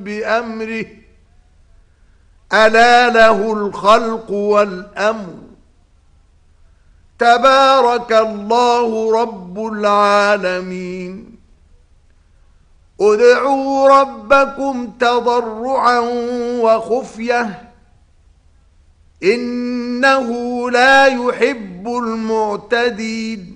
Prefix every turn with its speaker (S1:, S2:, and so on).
S1: بأمره ألا له الخلق والأمر تبارك الله رب العالمين ادعوا ربكم تضرعا وخفية إنه لا يحب المعتدين